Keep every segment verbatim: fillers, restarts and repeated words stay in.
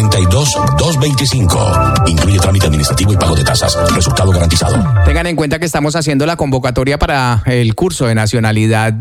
cuarenta y dos, doscientos veinticinco. Incluye trámite administrativo y pago de tasas. Resultado garantizado. Tengan en cuenta que estamos haciendo la convocatoria para el curso de nacionalidad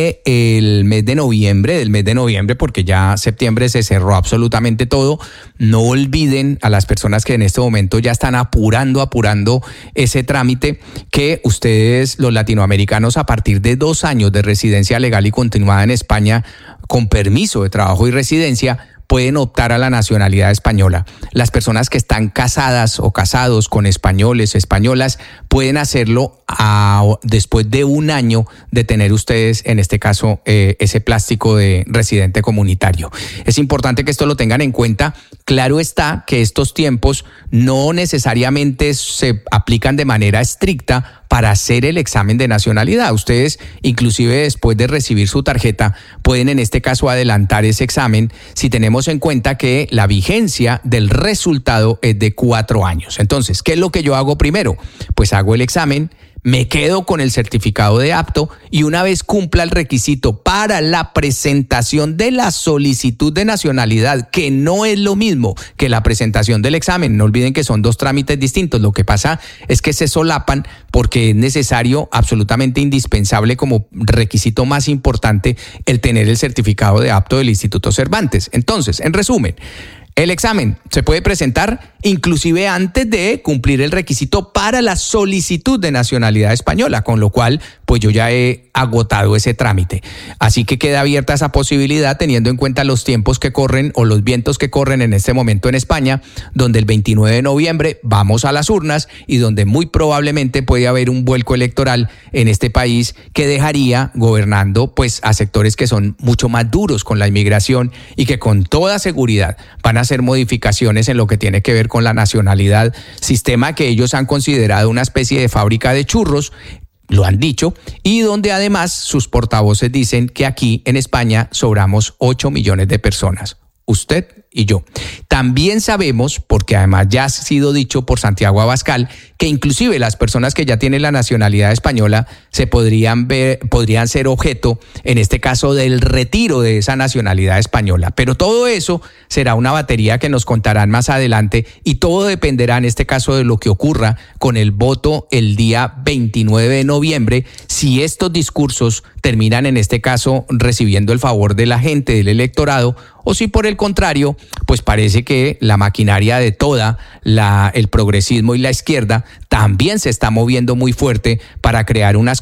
del mes de noviembre, del mes de noviembre, porque ya septiembre se cerró absolutamente todo. No olviden a las personas que en este momento ya están apurando, apurando ese trámite, que ustedes, los latinoamericanos, a partir de dos años de residencia legal y continuada en España, con permiso de trabajo y residencia, pueden optar a la nacionalidad española. Las personas que están casadas o casados con españoles, españolas, pueden hacerlo a, después de un año de tener ustedes, en este caso, eh, ese plástico de residente comunitario. Es importante que esto lo tengan en cuenta. Claro está que estos tiempos no necesariamente se aplican de manera estricta para hacer el examen de nacionalidad. Ustedes, inclusive después de recibir su tarjeta, pueden en este caso adelantar ese examen si tenemos en cuenta que la vigencia del resultado es de cuatro años. Entonces, ¿qué es lo que yo hago primero? Pues hago el examen, me quedo con el certificado de apto y una vez cumpla el requisito para la presentación de la solicitud de nacionalidad, que no es lo mismo que la presentación del examen, no olviden que son dos trámites distintos, lo que pasa es que se solapan porque es necesario, absolutamente indispensable como requisito más importante, el tener el certificado de apto del Instituto Cervantes. Entonces, en resumen, el examen se puede presentar inclusive antes de cumplir el requisito para la solicitud de nacionalidad española, con lo cual pues yo ya he agotado ese trámite. Así que queda abierta esa posibilidad teniendo en cuenta los tiempos que corren o los vientos que corren en este momento en España, donde el veintinueve de noviembre vamos a las urnas y donde muy probablemente puede haber un vuelco electoral en este país que dejaría gobernando pues a sectores que son mucho más duros con la inmigración y que con toda seguridad van a hacer modificaciones en lo que tiene que ver con la nacionalidad, sistema que ellos han considerado una especie de fábrica de churros, lo han dicho, y donde además sus portavoces dicen que aquí en España sobramos ocho millones de personas. Usted y yo. También sabemos, porque además ya ha sido dicho por Santiago Abascal, que inclusive las personas que ya tienen la nacionalidad española se podrían ver, podrían ser objeto, en este caso, del retiro de esa nacionalidad española. Pero todo eso será una batería que nos contarán más adelante y todo dependerá, en este caso, de lo que ocurra con el voto el día veintinueve de noviembre, si estos discursos terminan, en este caso, recibiendo el favor de la gente, del electorado, o si por el contrario, pues parece que la maquinaria de toda la, el progresismo y la izquierda también se está moviendo muy fuerte para crear unas,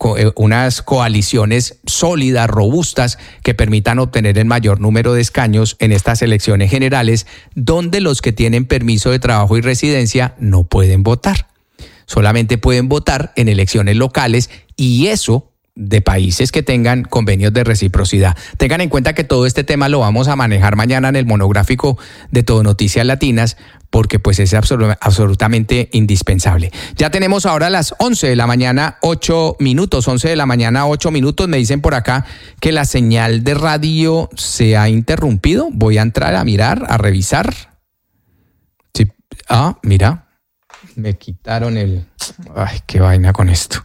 unas coaliciones sólidas, robustas, que permitan obtener el mayor número de escaños en estas elecciones generales, donde los que tienen permiso de trabajo y residencia no pueden votar. Solamente pueden votar en elecciones locales y eso de países que tengan convenios de reciprocidad. Tengan en cuenta que todo este tema lo vamos a manejar mañana en el monográfico de Todo Noticias Latinas, porque pues es absolut- absolutamente indispensable. Ya tenemos ahora las once de la mañana, ocho minutos, once de la mañana, ocho minutos. Me dicen por acá que la señal de radio se ha interrumpido. Voy a entrar a mirar, a revisar. Sí. Ah, mira, me quitaron el... Ay, qué vaina con esto.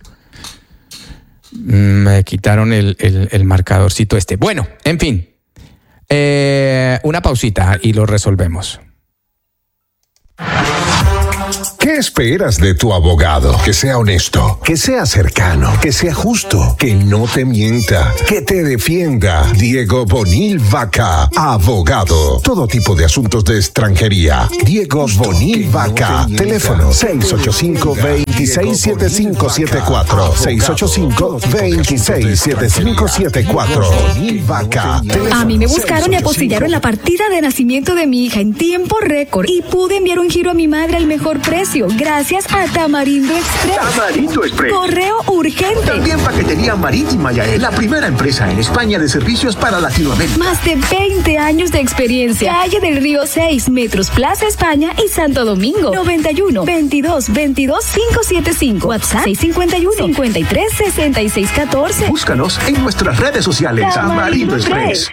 Me quitaron el, el, el marcadorcito este. Bueno, en fin, eh, una pausita y lo resolvemos. ¿Qué esperas de tu abogado? Que sea honesto, que sea cercano, que sea justo, que no te mienta, que te defienda. Diego Bonil Vaca, abogado. Todo tipo de asuntos de extranjería. Diego Bonil Vaca. No teléfono seis ocho cinco, dos seis siete cinco siete cuatro. seis ocho cinco, dos seis siete cinco siete cuatro. Bonil Vaca. A mí me buscaron y apostillaron la partida de nacimiento de mi hija en tiempo récord y pude enviar un giro a mi madre al mejor precio gracias a Tamarindo Express. Tamarindo Express. Correo urgente. También paquetería marítima ya es la primera empresa en España de servicios para Latinoamérica. Más de veinte años de experiencia. Calle del Río seis, Metros Plaza España y Santo Domingo. noventa y uno, veintidós, veintidós, quinientos setenta y cinco. WhatsApp seis cinco uno, cinco tres, seis seis uno cuatro. Búscanos en nuestras redes sociales. Tamarindo Express.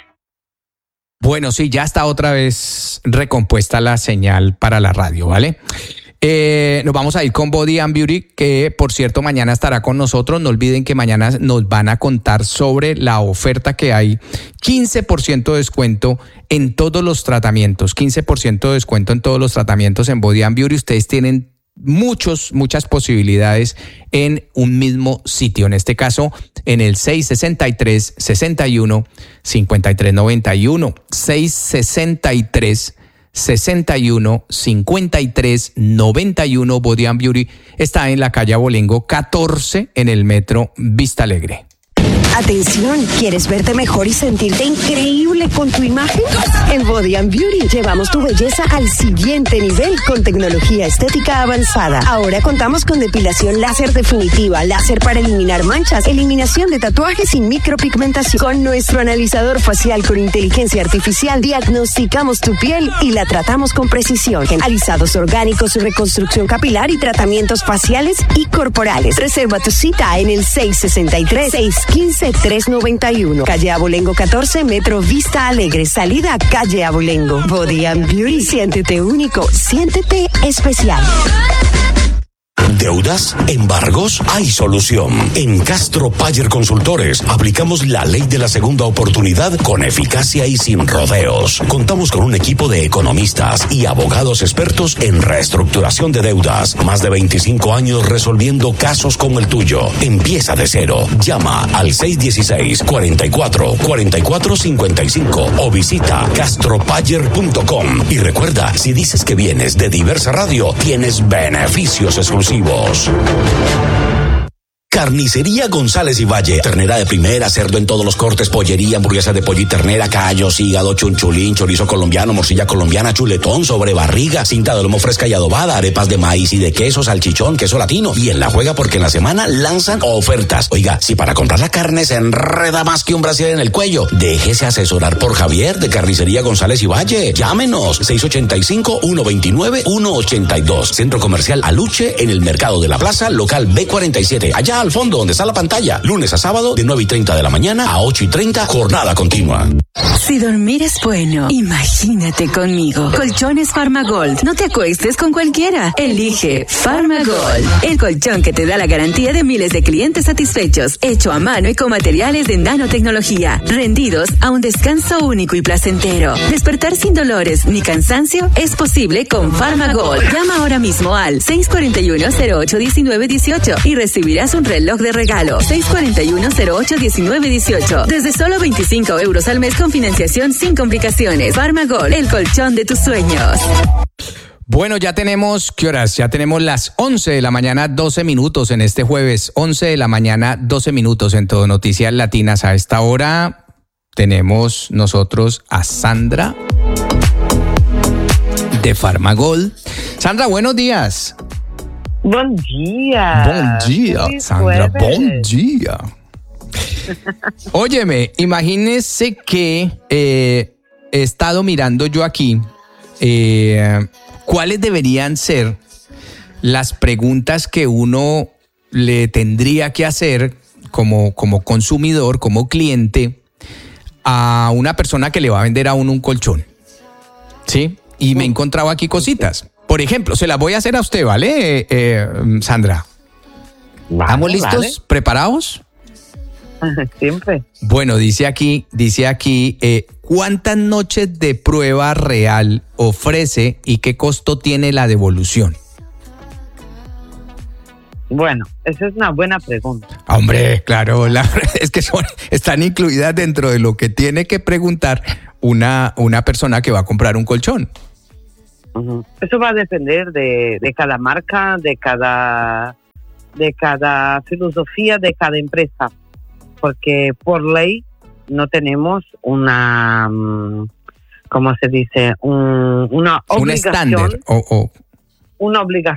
Bueno, sí, ya está otra vez recompuesta la señal para la radio, ¿vale? Eh, nos vamos a ir con Body and Beauty, que por cierto mañana estará con nosotros. No olviden que mañana nos van a contar sobre la oferta que hay. quince por ciento de descuento en todos los tratamientos. quince por ciento de descuento en todos los tratamientos en Body and Beauty. Ustedes tienen muchos, muchas posibilidades en un mismo sitio. En este caso, en el seis sesenta y tres, sesenta y uno, cincuenta y tres noventa y uno. seis sesenta y tres, sesenta y uno, cincuenta y tres noventa y uno. Body and Beauty está en la calle Abolengo catorce en el metro Vista Alegre. Atención, ¿quieres verte mejor y sentirte increíble con tu imagen? En Body and Beauty llevamos tu belleza al siguiente nivel con tecnología estética avanzada. Ahora contamos con depilación láser definitiva, láser para eliminar manchas, eliminación de tatuajes sin micropigmentación. Con nuestro analizador facial con inteligencia artificial diagnosticamos tu piel y la tratamos con precisión. Alisados orgánicos, reconstrucción capilar y tratamientos faciales y corporales. Reserva tu cita en el seis sesenta y tres, seiscientos quince, trescientos noventa y uno. Calle Abolengo catorce, Metro Vista Alegre. Salida Calle Abolengo. Body and Beauty. Siéntete único. Siéntete especial. ¿Deudas? ¿Embargos? Hay solución. En Castro Payer Consultores aplicamos la ley de la segunda oportunidad con eficacia y sin rodeos. Contamos con un equipo de economistas y abogados expertos en reestructuración de deudas. Más de veinticinco años resolviendo casos como el tuyo. Empieza de cero. Llama al seis uno seis, cuatro cuatro, cuatro cuatro cinco cinco o visita castropayer punto com. Y recuerda, si dices que vienes de Diversa Radio, tienes beneficios exclusivos. Carnicería González y Valle. Ternera de primera, cerdo en todos los cortes, pollería, hamburguesa de pollo y ternera, callos, hígado, chunchulín, chorizo colombiano, morcilla colombiana, chuletón, sobrebarriga, cinta de lomo fresca y adobada, arepas de maíz y de queso, salchichón, queso latino. Y en La Juega porque en la semana lanzan ofertas. Oiga, si para comprar la carne se enreda más que un brasier en el cuello, déjese asesorar por Javier de Carnicería González y Valle. Llámenos seis ocho cinco, uno dos nueve, uno ocho dos. Centro Comercial Aluche en el Mercado de la Plaza, local B cuarenta y siete. Allá al fondo donde está la pantalla. Lunes a sábado de nueve y treinta de la mañana a ocho y treinta, jornada continua. Si dormir es bueno, imagínate conmigo. Colchones Farmagold. No te acuestes con cualquiera. Elige Farmagold. El colchón que te da la garantía de miles de clientes satisfechos. Hecho a mano y con materiales de nanotecnología. Rendidos a un descanso único y placentero. Despertar sin dolores ni cansancio es posible con Farmagold. Llama ahora mismo al seis cuatro uno, cero ocho uno nueve uno ocho y recibirás un reloj de regalo. seis cuatro uno, cero ocho uno nueve uno ocho. Desde solo veinticinco euros al mes con financiación sin complicaciones. Farmagold, el colchón de tus sueños. Bueno, ya tenemos, ¿qué horas? Ya tenemos las once de la mañana, doce minutos en este jueves. once de la mañana, doce minutos en Todo Noticias Latinas. A esta hora tenemos nosotros a Sandra de Farmagold. Sandra, buenos días. Buen día. Buen día, Feliz Sandra. jueves. Buen día. Óyeme, imagínese que eh, he estado mirando yo aquí eh, cuáles deberían ser las preguntas que uno le tendría que hacer como, como consumidor, como cliente, a una persona que le va a vender a uno un colchón. ¿Sí? Y me he encontrado aquí cositas. Por ejemplo, se las voy a hacer a usted, ¿vale, eh, eh, Sandra? Vale, ¿Estamos listos? vale. ¿Preparados? Siempre. Bueno, dice aquí, dice aquí, eh, ¿cuántas noches de prueba real ofrece y qué costo tiene la devolución? Bueno, esa es una buena pregunta. Hombre, claro, la, es que son, están incluidas dentro de lo que tiene que preguntar una, una persona que va a comprar un colchón. Uh-huh. Eso va a depender de, de cada marca, de cada, de cada filosofía, de cada empresa. Porque por ley no tenemos una, ¿cómo se dice? Un, una Un obligación. estándar o, o Una obligación